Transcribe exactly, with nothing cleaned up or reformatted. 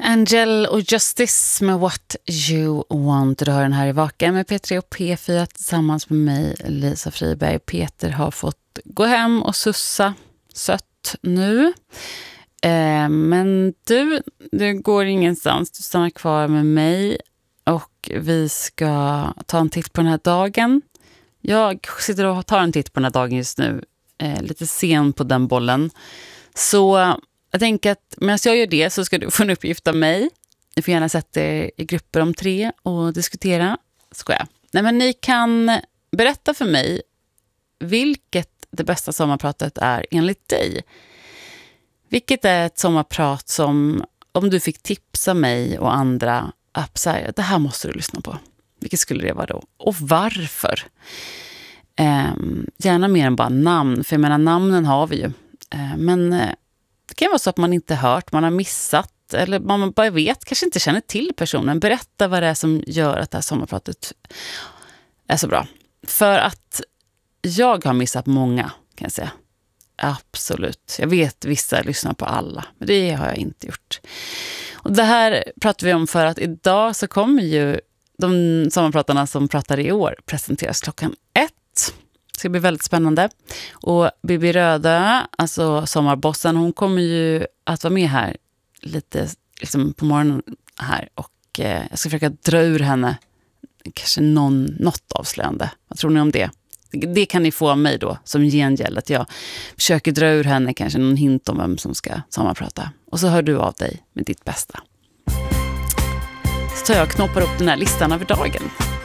Angel och Justice med What You Want. Du hör den här i Vaken med P tre och P fyra tillsammans med mig, Lisa Friberg. Peter har fått gå hem och sussa sött nu. Eh, men du, du går ingenstans. Du stannar kvar med mig och vi ska ta en titt på den här dagen. Jag sitter och tar en titt på den här dagen just nu. Eh, lite sen på den bollen. Så jag tänker att medan jag gör det så ska du få en uppgift av mig. Ni får gärna sätta er i grupper om tre och diskutera. Ska jag? Nej, men ni kan berätta för mig vilket det bästa sommarpratet är enligt dig. Vilket är ett sommarprat som, om du fick tipsa mig och andra, upp, så här, det här måste du lyssna på. Vilket skulle det vara då? Och varför? Eh, gärna mer än bara namn. För jag menar, namnen har vi ju. Eh, men eh, det kan vara så att man inte hört, man har missat. Eller man bara vet, kanske inte känner till personen. Berätta vad det är som gör att det här sommarpratet är så bra. För att jag har missat många, kan jag säga. Absolut. Jag vet vissa lyssnar på alla, men det har jag inte gjort. Och det här pratar vi om för att idag så kommer ju de sommarpratarna som pratar i år presenteras klockan ett. Det ska bli väldigt spännande. Och Bibi Röda, alltså sommarbossen, hon kommer ju att vara med här lite liksom på morgonen här. Och eh, jag ska försöka dra ur henne kanske någon, något avslöjande. Vad tror ni om det? Det kan ni få av mig då som gengäld, att jag försöker dra ur henne kanske någon hint om vem som ska sommarprata. Och så hör du av dig med ditt bästa. Så tar jag och knoppar upp den här listan över dagen.